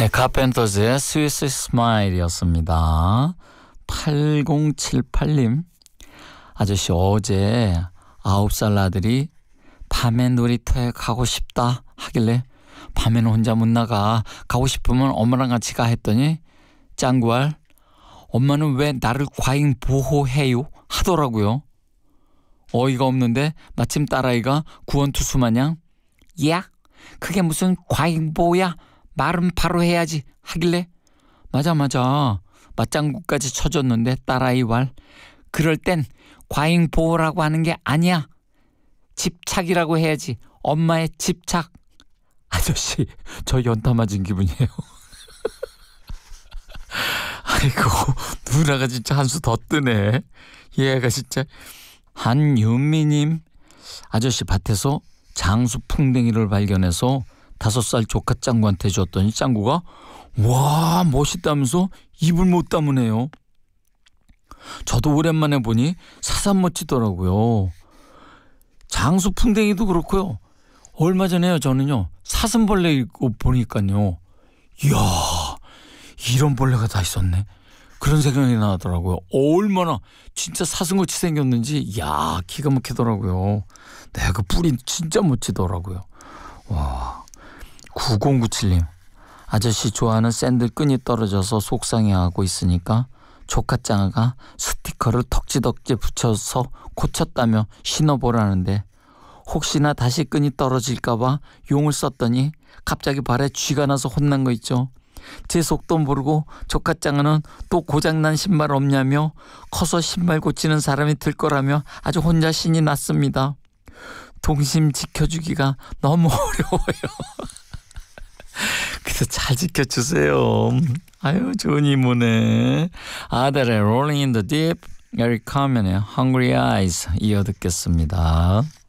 네, 카펜터즈의 스위스 스마일이었습니다. 8078님, 아저씨 어제 9살 아들이 밤에 놀이터에 가고 싶다 하길래 밤에는 혼자 못 나가, 가고 싶으면 엄마랑 같이 가 했더니 짱구알 엄마는 왜 나를 과잉 보호해요 하더라고요. 어이가 없는데 마침 딸아이가 구원투수 마냥 야 그게 무슨 과잉 보호야, 말은 바로 해야지 하길래 맞아 맞장구까지 쳐줬는데 딸아이 왈 그럴 땐 과잉 보호라고 하는 게 아니야, 집착이라고 해야지, 엄마의 집착. 아저씨 저 연타 맞은 기분이에요. 아이고 누나가 진짜 한 수 더 뜨네. 얘가 진짜. 한윤미님, 아저씨 밭에서 장수 풍뎅이를 발견해서 5살 조카 짱구한테 줬더니 짱구가 와 멋있다면서 입을 못 다무네요. 저도 오랜만에 보니 사삼 멋지더라고요. 장수 풍뎅이도 그렇고요. 얼마 전에요 저는요 사슴벌레 입고 보니까요 이야 이런 벌레가 다 있었네 그런 생각이 나더라고요. 얼마나 진짜 사슴같이 생겼는지 이야 기가 막히더라고요. 네, 그 뿔이 진짜 멋지더라고요. 와. 9097님, 아저씨 좋아하는 샌들 끈이 떨어져서 속상해하고 있으니까 조카짱아가 스티커를 덕지덕지 붙여서 고쳤다며 신어보라는데 혹시나 다시 끈이 떨어질까봐 용을 썼더니 갑자기 발에 쥐가 나서 혼난 거 있죠. 제 속도 모르고 조카짱아는 또 고장난 신발 없냐며 커서 신발 고치는 사람이 들 거라며 아주 혼자 신이 났습니다. 동심 지켜주기가 너무 어려워요. 그래서 잘 지켜주세요. 아유 좋은 이모네. 아델의 Rolling in the Deep, 에릭 카멘의 Hungry Eyes 이어 듣겠습니다.